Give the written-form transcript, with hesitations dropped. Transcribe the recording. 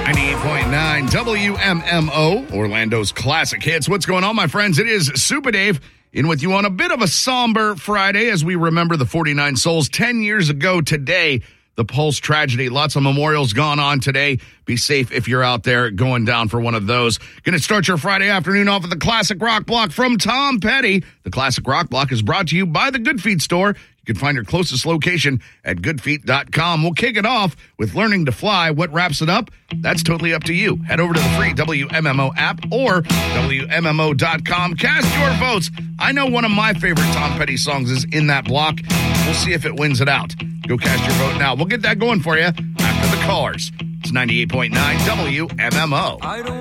98.9 WMMO, Orlando's classic hits. What's going on, my friends? It is Super Dave in with you on a bit of a somber Friday as we remember the 49 souls 10 years ago today. The Pulse tragedy. Lots of memorials gone on today. Be safe if you're out there going down for one of those. Going to start your Friday afternoon off with the Classic Rock Block from Tom Petty. The Classic Rock Block is brought to you by the Good Feet store. You can find your closest location at goodfeet.com. We'll kick it off with Learning to Fly. What wraps it up? That's totally up to you. Head over to the free WMMO app or WMMO.com. Cast your votes. I know one of my favorite Tom Petty songs is in that block. We'll see if it wins it out. Go cast your vote now. We'll get that going for you after the callers. It's 98.9 WMMO.